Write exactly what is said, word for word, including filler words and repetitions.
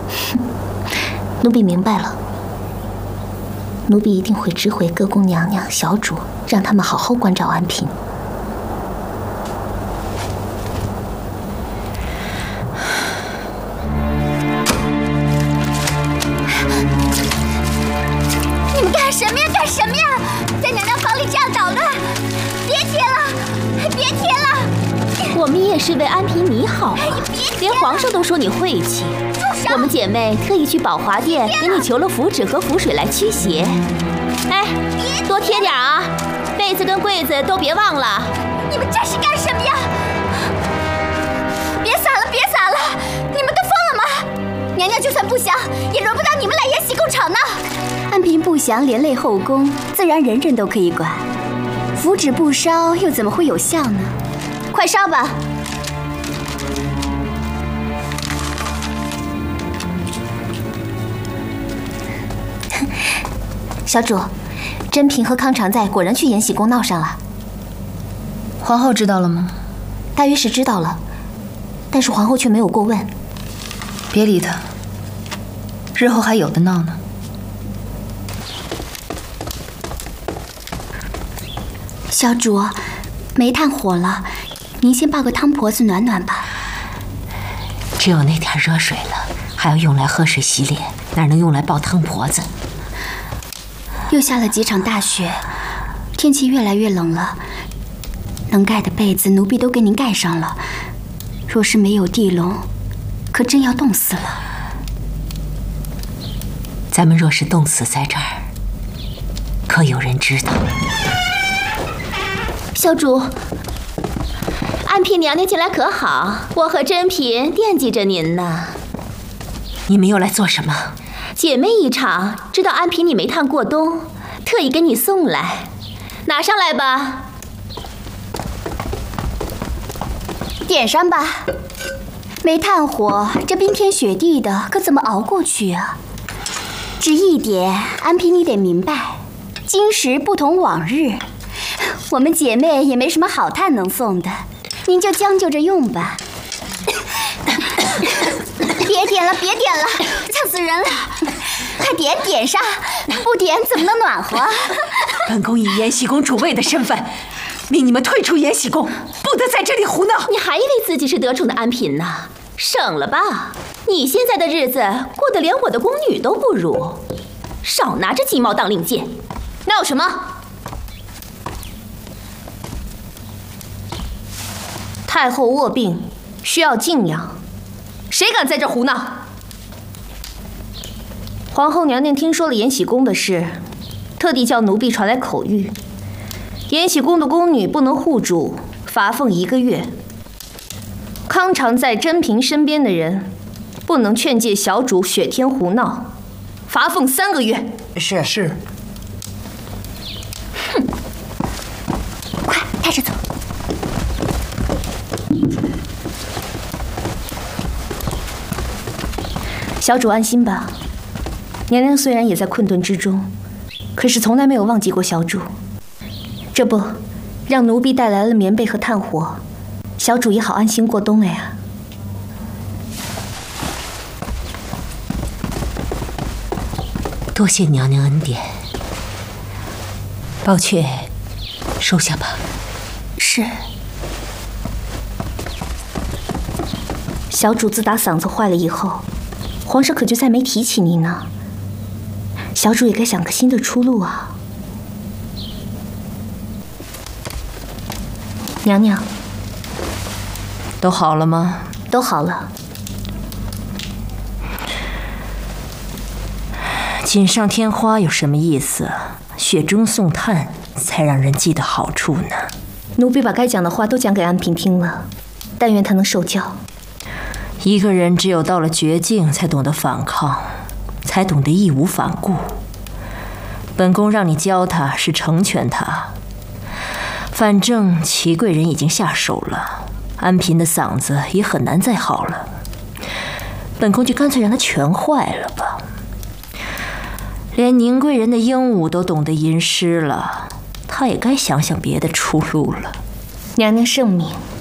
奴婢明白了，奴婢一定会知会各宫娘娘、小主，让他们好好关照安嫔。 你们干什么呀？干什么呀？在娘娘房里这样捣乱，别贴了，别贴了！ 我们也是为安嫔你好啊，连皇上都说你晦气。我们姐妹特意去宝华殿给你求了符纸和符水来驱邪。哎，多贴点啊！被子跟柜子都别忘了。 你们这是干什么呀？别撒了，别撒了！你们都疯了吗？娘娘就算不想，也轮不到你们来延禧宫吵闹。安嫔不祥连累后宫，自然人人都可以管。符纸不烧，又怎么会有效呢？快烧吧！ 小主，甄嫔和康常在果然去延禧宫闹上了。 皇后知道了吗？ 大约是知道了，但是皇后却没有过问。 别理她，日后还有的闹呢。 小主，煤炭火了，您先抱个汤婆子暖暖吧。 只有那点热水了，还要用来喝水洗脸，哪能用来抱汤婆子？ 又下了几场大雪，天气越来越冷了。能盖的被子，奴婢都给您盖上了。若是没有地笼，可真要冻死了。 咱们若是冻死在这儿，可有人知道？ 小主，安嫔娘娘近来可好？我和甄嫔惦记着您呢。 你们又来做什么？ 姐妹一场，知道安嫔你煤炭过冬，特意给你送来，拿上来吧。 点上吧。煤炭火，这冰天雪地的，可怎么熬过去啊？只一点，安嫔你得明白，今时不同往日。我们姐妹也没什么好炭能送的，您就将就着用吧。别点了，别点了，呛死人了！快点，点上，不点怎么能暖和？ 本宫以延禧宫主位的身份，命你们退出延禧宫，不得在这里胡闹。 你还以为自己是得宠的安嫔呢？省了吧！你现在的日子过得连我的宫女都不如，少拿着鸡毛当令箭，闹什么？太后卧病，需要静养，谁敢在这胡闹？皇后娘娘听说了延禧宫的事，特地叫奴婢传来口谕：延禧宫的宫女不能护主，罚俸一个月。康常在甄嫔身边的人，不能劝诫小主雪天胡闹，罚俸三个月。 是是。 哼，快带着走。 小主安心吧，娘娘虽然也在困顿之中，可是从来没有忘记过小主。这不，让奴婢带来了棉被和炭火，小主也好安心过冬了呀。 多谢娘娘恩典，宝雀收下吧。 是。小主自打嗓子坏了以后，皇上可就再没提起你呢。小主也该想个新的出路啊。娘娘， 都好了吗？ 都好了。 锦上添花有什么意思？雪中送炭才让人记得好处呢。 奴婢把该讲的话都讲给安嫔听了，但愿她能受教。 一个人只有到了绝境，才懂得反抗，才懂得义无反顾。本宫让你教他，是成全他。反正祺贵人已经下手了，安嫔的嗓子也很难再好了。本宫就干脆让他全坏了吧。连宁贵人的鹦鹉都懂得吟诗了，他也该想想别的出路了。 娘娘圣明。